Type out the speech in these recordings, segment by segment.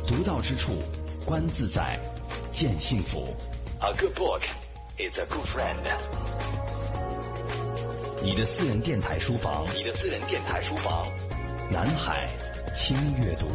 独到之处，观自在，见幸福。A good book is a good friend。你的私人电台书房，你的私人电台书房，南海轻阅读。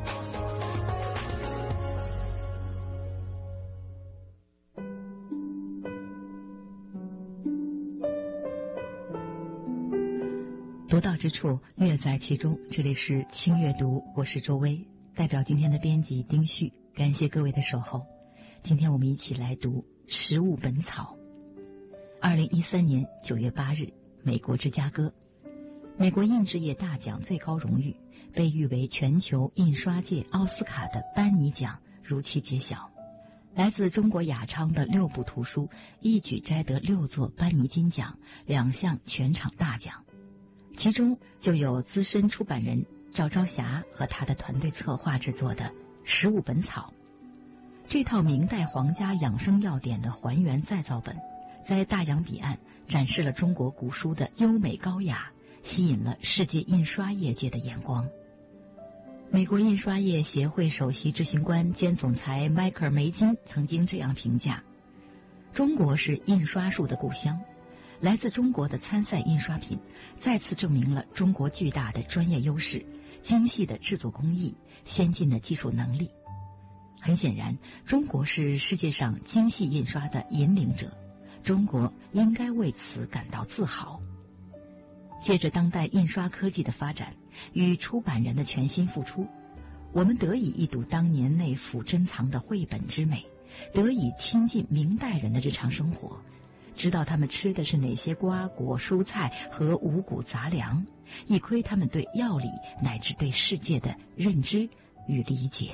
独到之处，乐在其中。这里是轻阅读，我是周薇，代表今天的编辑丁旭，感谢各位的守候。今天我们一起来读《食物本草》。2013年9月8日，美国芝加哥，美国印制业大奖最高荣誉，被誉为全球印刷界奥斯卡的班尼奖如期揭晓。来自中国雅昌的6部图书一举摘得6座班尼金奖，2项全场大奖。其中就有资深出版人赵朝霞和他的团队策划制作的《食物本草》。这套明代皇家养生药典的还原再造本，在大洋彼岸展示了中国古书的优美高雅，吸引了世界印刷业界的眼光。美国印刷业协会首席执行官兼总裁迈克尔·梅金曾经这样评价：中国是印刷术的故乡，来自中国的参赛印刷品再次证明了中国巨大的专业优势、精细的制作工艺、先进的技术能力。很显然，中国是世界上精细印刷的引领者，中国应该为此感到自豪。借着当代印刷科技的发展与出版人的全心付出，我们得以一睹当年内府珍藏的绘本之美，得以亲近明代人的日常生活，知道他们吃的是哪些瓜果蔬菜和五谷杂粮，一窥他们对药理乃至对世界的认知与理解。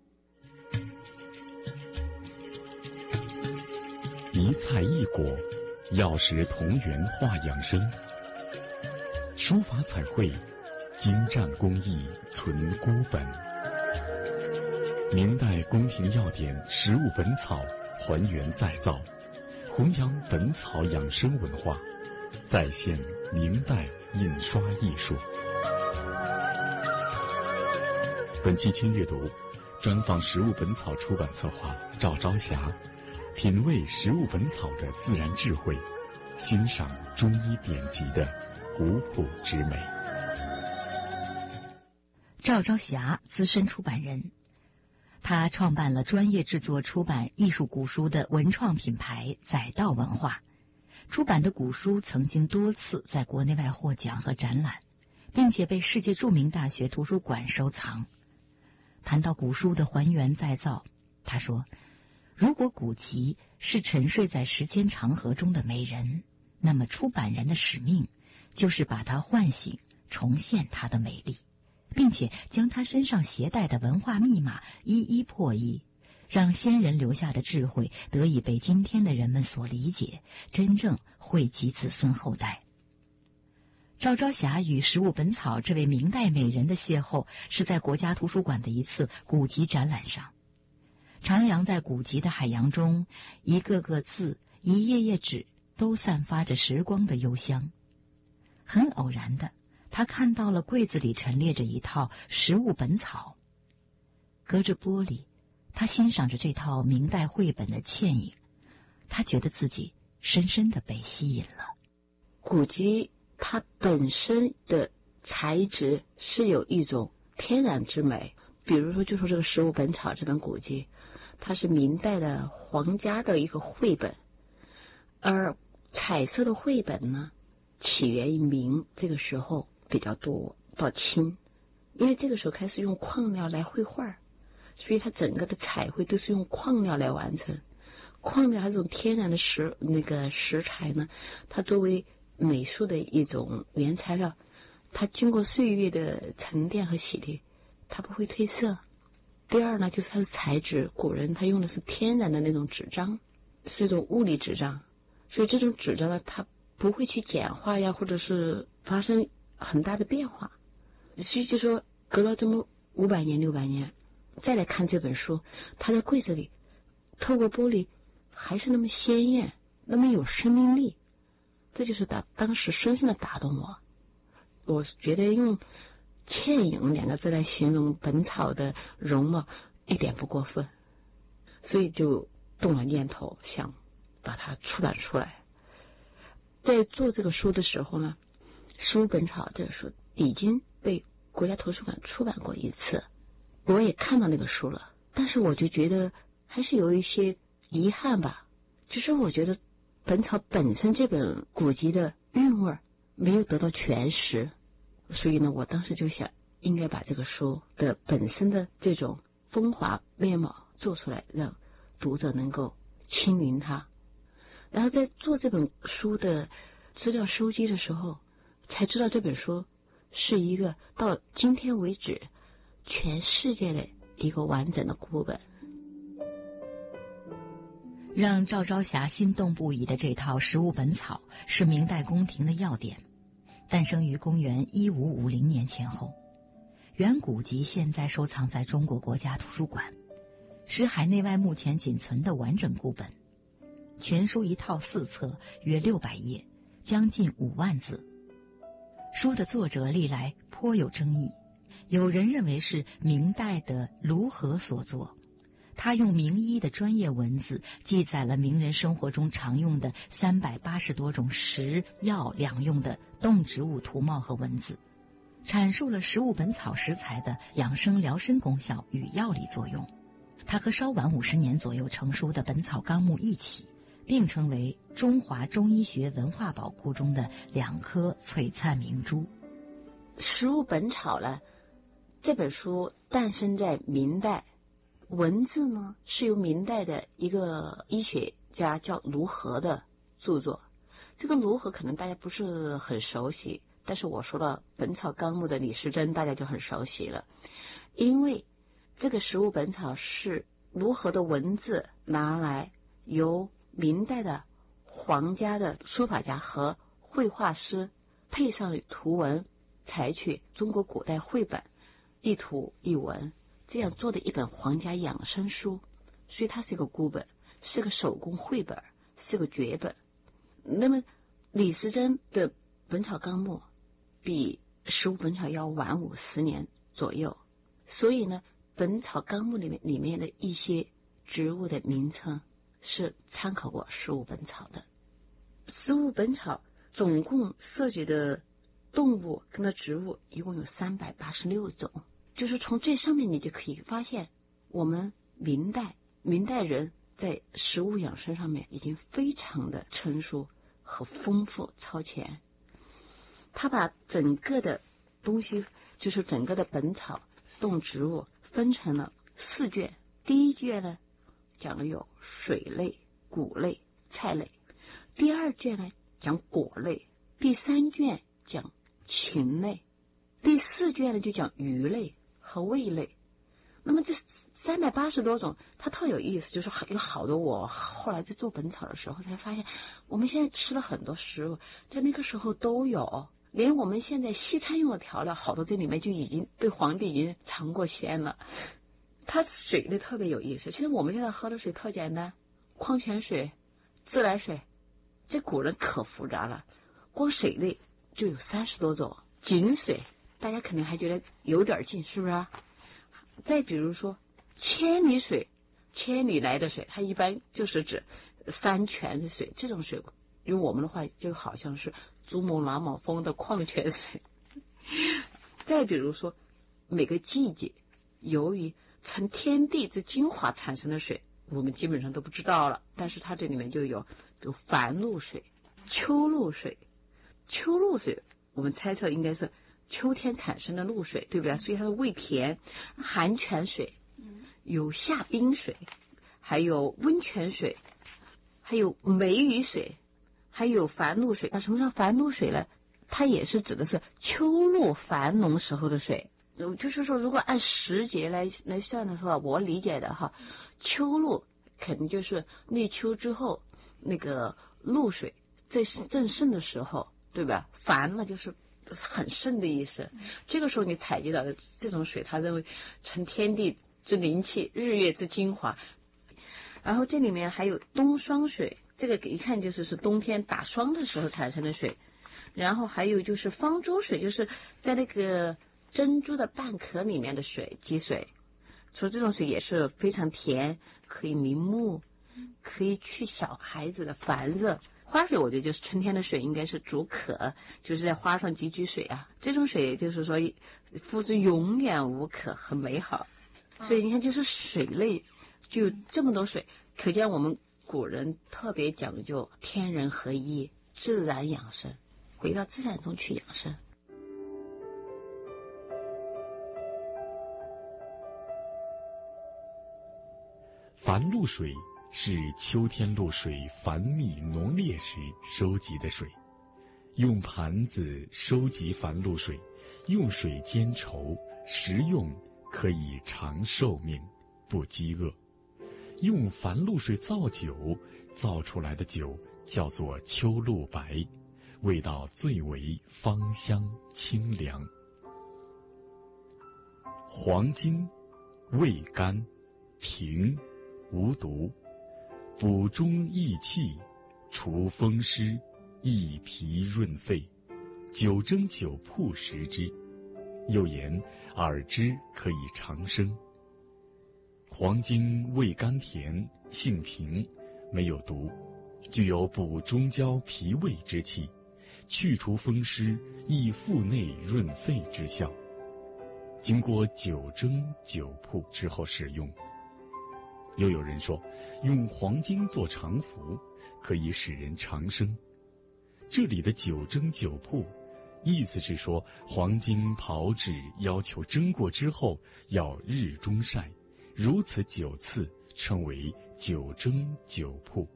一菜一果，药食同源化养生。书法彩绘，精湛工艺存孤本。明代宫廷药典《食物本草》还原再造，弘扬本草养生文化，再现明代印刷艺术。本期轻阅读专访《食物本草》出版策划赵朝霞，品味《食物本草》的自然智慧，欣赏中医典籍的古朴之美。 赵朝霞，资深出版人，他创办了专业制作出版艺术古书的文创品牌载道文化，出版的古书曾经多次在国内外获奖和展览，并且被世界著名大学图书馆收藏。谈到古书的还原再造，他说，如果古籍是沉睡在时间长河中的美人，那么出版人的使命就是把它唤醒，重现它的美丽，并且将它身上携带的文化密码一一破译，让先人留下的智慧得以被今天的人们所理解，真正惠及子孙后代。赵朝霞与《食物本草》这位明代美人的邂逅是在国家图书馆的一次古籍展览上。徜徉在古籍的海洋中，一个个字，一页页纸都散发着时光的幽香。很偶然的，他看到了柜子里陈列着一套《食物本草》，隔着玻璃，他欣赏着这套明代绘本的倩影，他觉得自己深深地被吸引了。 古籍它本身的材质是有一种天然之美，比如说就说这个《食物本草》这本古籍，它是明代的皇家的一个绘本，而彩色的绘本呢，起源于明，这个时候比较多到清，因为这个时候开始用矿料来绘画，所以它整个的彩绘都是用矿料来完成。矿料它这种天然的食材呢，它作为美术的一种原材料，它经过岁月的沉淀和洗涤，它不会褪色。第二呢，就是它的材质，古人他用的是天然的那种纸张，是一种物理纸张，所以这种纸张呢，它不会去简化呀，或者是发生很大的变化。所以就说隔了这么500年600年再来看这本书，它在柜子里透过玻璃还是那么鲜艳，那么有生命力，这就是当时深深的打动我。我觉得用倩影2个字来形容本草的容貌一点不过分，所以就动了念头，想把它出版出来。在做这个书的时候呢，《食物本草》这个书已经被国家图书馆出版过一次，我也看到那个书了，但是我就觉得还是有一些遗憾吧，就是我觉得《本草》本身这本古籍的韵味没有得到诠释，所以呢，我当时就想应该把这个书的本身的这种风华面貌做出来，让读者能够亲临它。然后在做这本书的资料收集的时候，才知道这本书是一个到今天为止全世界的一个完整的古本。 让赵昭霞心动不已的这套《食物本草》是明代宫廷的要典，诞生于公元1550年前后。原古籍现在收藏在中国国家图书馆，是海内外目前仅存的完整古本。全书一套4册，约600页，将近5万字。书的作者历来颇有争议，有人认为是明代的卢河所作，他用名医的专业文字记载了名人生活中常用的380多种食药两用的动植物图貌和文字，阐述了食物本草食材的养生疗身功效与药理作用。它和稍晚50年左右成书的《本草纲目》一起，并称为中华中医学文化宝库中的2颗璀璨明珠。 《食物本草》呢，这本书诞生在明代，文字呢是由明代的一个医学家叫卢河的著作。这个卢河可能大家不是很熟悉，但是我说了《本草纲目》的李时珍，大家就很熟悉了。因为这个《食物本草》是卢河的文字拿来由明代的皇家的书法家和绘画师配上图文，采取中国古代绘本一图一文这样做的一本皇家养生书，所以它是一个古本，是个手工绘本，是个绝本。那么李时珍的《本草纲目》比《食物本草》要晚50年左右，所以呢，《本草纲目》里面的一些植物的名称是参考过《食物本草》的。《食物本草》总共涉及的动物跟植物一共有386种，就是从这上面你就可以发现，我们明代人在食物养生上面已经非常的成熟和丰富超前。他把整个的东西，就是整个的本草动植物分成了4卷。第一卷呢讲的有水类、谷类、菜类，第2卷呢讲果类，第3卷讲禽类，第4卷呢就讲鱼类和味类。那么这380多种，它特有意思，就是有好多我后来在做本草的时候才发现，我们现在吃了很多食物，在那个时候都有，连我们现在西餐用的调料，好多这里面就已经被皇帝已经尝过鲜了。它水类特别有意思，其实我们现在喝的水特简单，矿泉水、自来水，这古人可复杂了，光水类就有30多种。井水大家肯定还觉得有点近，是不是啊？再比如说千里水，千里来的水，它一般就是指山泉的水，这种水用我们的话就好像是珠穆朗玛峰的矿泉水。再比如说每个季节由于从天地之精华产生的水，我们基本上都不知道了，但是它这里面就有比如繁露水、秋露水。秋露水我们猜测应该是秋天产生的露水，对不对？所以它的味甜。寒泉水，有下冰水，还有温泉水，还有梅雨水，还有繁露水。什么叫繁露水呢？它也是指的是秋露繁浓时候的水。就是说如果按时节来算的话，我理解的哈，秋露肯定就是立秋之后那个露水正盛的时候，对吧？繁了就是很盛的意思。这个时候你采集到的这种水，他认为成天地之灵气，日月之精华。然后这里面还有冬霜水，这个一看就是冬天打霜的时候产生的水。然后还有就是方珠水，就是在那个珍珠的蚌壳里面的水，积水。 所以这种水也是非常甜，可以明目，可以去小孩子的烦热。花水我觉得就是春天的水，应该是主渴，就是在花上汲取水啊。这种水就是说肤质永远无渴，很美好。所以你看，就是水类就这么多水，可见我们古人特别讲究天人合一，自然养生，回到自然中去养生。 凡露水是秋天露水繁密浓烈时收集的水，用盘子收集凡露水，用水煎稠，食用可以长寿命，不饥饿。用凡露水造酒，造出来的酒叫做秋露白，味道最为芳香清凉。黄金味甘平无毒，补中益气，除风湿，益脾润肺。酒蒸酒铺食之，又言耳之可以长生。黄金味甘甜，性平，没有毒，具有补中焦脾胃之气，去除风湿，益腹内润肺之效。经过酒蒸酒铺之后使用。又有人说，用黄金做常服，可以使人长生。这里的酒蒸酒铺，意思是说黄金炮制要求蒸过之后要日中晒，如此9次称为酒蒸酒铺。